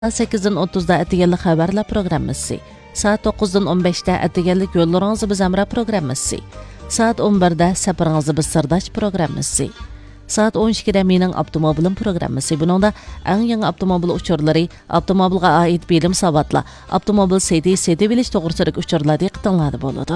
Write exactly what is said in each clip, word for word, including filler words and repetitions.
sakizdan o'ttizda atiganlik xabarlar programmasi. Saat to'qqizdan o'n beshda atiganlik yo'llaringizni biz amra programmasi. Saat o'n birda safaringizni biz sirdash programmasi. Saat o'n ikkida mening avtomobilim programmasi. Buningda eng yangi avtomobil uchurlari, avtomobilga oid bilim savatlar, avtomobil C D, C D bilish to'g'risidagi uchurlar diqqatingizda bo'ladi.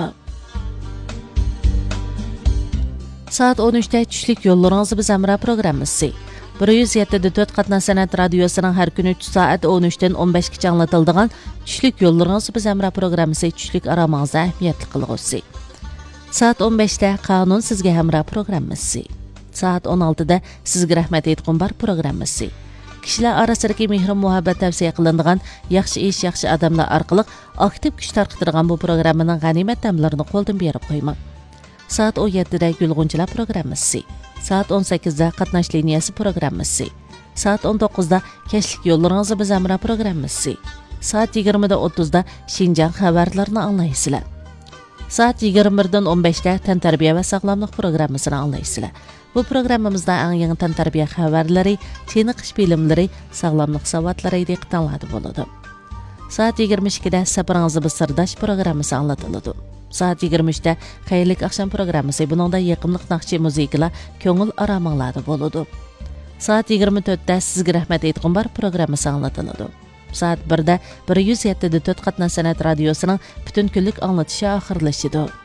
Saat o'n uchda tushlik yo'llaringizni biz amra programmasi. bir yuz yetti nuqta to'rt qatna san'at radiosining har kuni uch soat o'n uchdan o'n beshgacha anglatiladigan tushlik yo'llaringizni biz amra programmasi tushlik aramingizda ahamiyatli qilg'usi. Saat o'n beshda qonun sizga hamra programmasi. Saat o'n oltida sizga rahmat aytqum bar programmasi. Kishilar orasidagi mehr muhabbat tavsiya qilinadigan yaxshi ish, yaxshi odamlar orqali aktiv kuch tarqatirgan bu programmaning g'animat damlarini qo'ldan berib qo'yman. Saat o'n yettida Gulg'unchilar programmasi. Saat o'n sakkizda Qatnash liniyasi programmasi. Saat o'n to'qqizda Kashlik yo'llaringizni biz amra programmasi. Saat yigirmada o'ttizda Shinjan xabarlarini anglaysizlar. Saat yigirma birdan o'n beshda Tantarbiya va sog'lomlik programmasini anglaysizlar. Bu programmamizda eng yangi tantarbiya xabarlari, chiniqish bilimlari, sog'lomlik savatlari diqqatingizda bo'ladi. Saat yigirma ikkida Safaringizni biz sirdash programmasi anglatiladi. Saat yigirma uchda Xayrlik axşam programmasi. Buningda yoqimli naqshi muzikalar ko'ngil aramanglarda bo'ladi. Saat yigirma to'rtda sizga rahmat aytqum bar programmasi anglatiladi. Saat birda bir yuz yetti nuqta to'rt qatna san'at radiosining butun kunlik anglatishi oxirlashadi.